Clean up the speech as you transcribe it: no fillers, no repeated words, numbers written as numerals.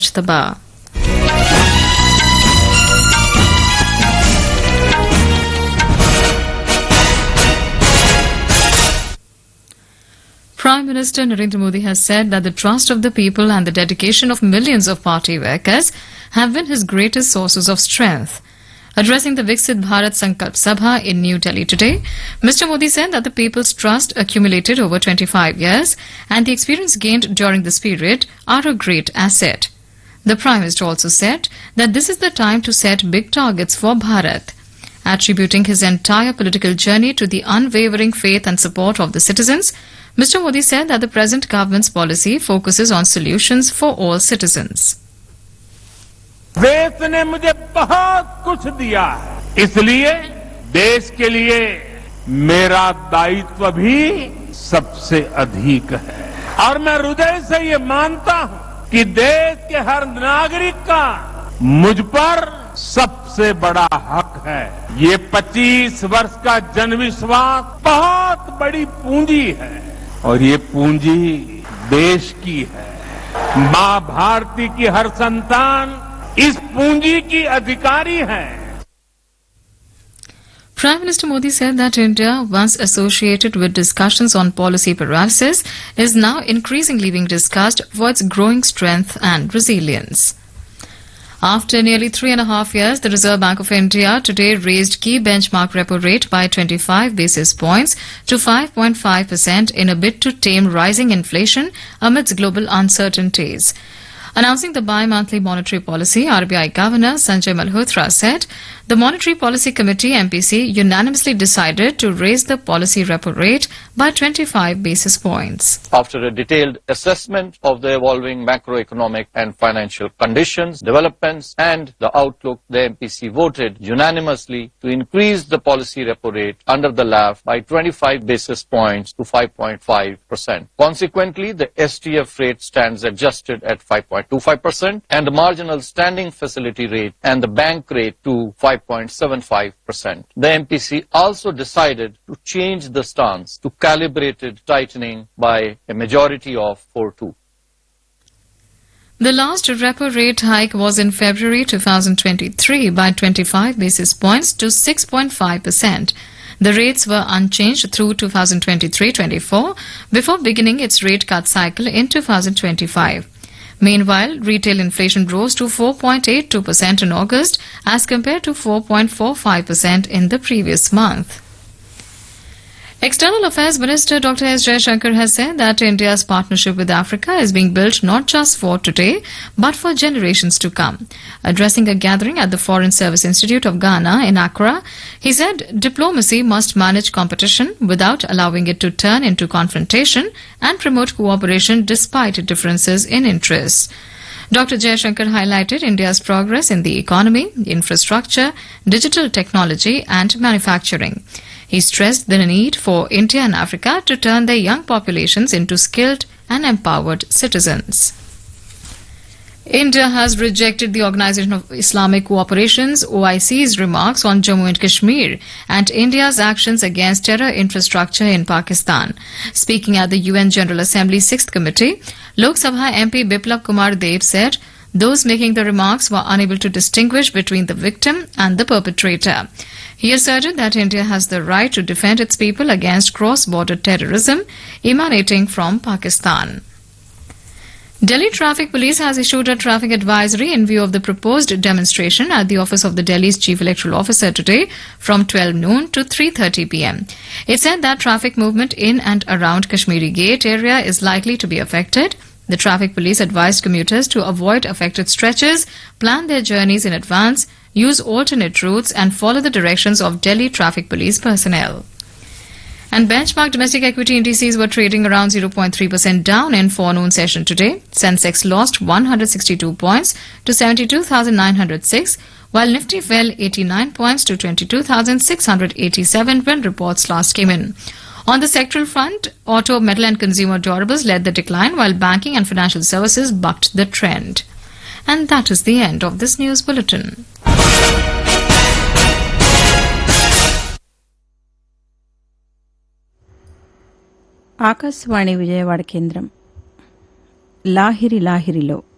the bar. Prime Minister Narendra Modi has said that the trust of the people and the dedication of millions of party workers have been his greatest sources of strength. Addressing the Viksit Bharat Sankalp Sabha in New Delhi today, Mr. Modi said that the people's trust accumulated over 25 years and the experience gained during this period are a great asset. The Prime Minister also said that this is the time to set big targets for Bharat. Attributing his entire political journey to the unwavering faith and support of the citizens, Mr. Modi said that the present government's policy focuses on solutions for all citizens. देश ने मुझे बहुत कुछ दिया है, इसलिए देश के लिए मेरा दायित्व भी सबसे अधिक है और मैं हृदय से ये मानता हूं कि देश के हर नागरिक का मुझ पर सबसे बड़ा हक है। ये 25 वर्ष का जनविश्वास बहुत बड़ी पूंजी है और ये पूंजी देश की है। मां भारती की हर संतान इस पूंजी की अधिकारी है। Prime Minister Modi said that India, once associated with discussions on policy paralysis, is now increasingly being discussed for its growing strength and resilience. After nearly 3.5 years, the Reserve Bank of India today raised key benchmark repo rate by 25 basis points to 5.5% in a bid to tame rising inflation amidst global uncertainties. Announcing the bi-monthly monetary policy, RBI Governor Sanjay Malhotra said the Monetary Policy Committee MPC unanimously decided to raise the policy repo rate by 25 basis points. After a detailed assessment of the evolving macroeconomic and financial conditions, developments and the outlook, the MPC voted unanimously to increase the policy repo rate under the LAF by 25 basis points to 5.5%. Consequently, the STF rate stands adjusted at 5.25% and the marginal standing facility rate and the bank rate to 5.75%. The MPC also decided to change the stance to calibrated tightening by a majority of 4-2. The last repo rate hike was in February 2023 by 25 basis points to 6.5%. The rates were unchanged through 2023-24 before beginning its rate cut cycle in 2025. Meanwhile, retail inflation rose to 4.82% in August as compared to 4.45% in the previous month. External Affairs Minister Dr. S. Jaishankar has said that India's partnership with Africa is being built not just for today, but for generations to come. Addressing a gathering at the Foreign Service Institute of Ghana in Accra, he said diplomacy must manage competition without allowing it to turn into confrontation and promote cooperation despite differences in interests. Dr. Jaishankar highlighted India's progress in the economy, infrastructure, digital technology and manufacturing. He stressed the need for India and Africa to turn their young populations into skilled and empowered citizens. India has rejected the Organisation of Islamic Cooperation's OIC's remarks on Jammu and Kashmir and India's actions against terror infrastructure in Pakistan. Speaking at the UN General Assembly's 6th Committee, Lok Sabha MP Biplab Kumar Deb said those making the remarks were unable to distinguish between the victim and the perpetrator. He asserted that India has the right to defend its people against cross-border terrorism emanating from Pakistan. Delhi Traffic Police has issued a traffic advisory in view of the proposed demonstration at the office of the Delhi's Chief Electoral Officer today from 12 noon to 3:30 p.m. It said that traffic movement in and around Kashmiri Gate area is likely to be affected. The traffic police advised commuters to avoid affected stretches, plan their journeys in advance, use alternate routes and follow the directions of Delhi Traffic Police personnel. And benchmark domestic equity indices were trading around 0.3% down in forenoon session today. Sensex lost 162 points to 72,906, while Nifty fell 89 points to 22,687 when reports last came in. On the sectoral front, auto, metal and consumer durables led the decline, while banking and financial services bucked the trend. And that is the end of this news bulletin. Akashvani Vijayawada కేంద్రం లాహిరి లాహిరిలో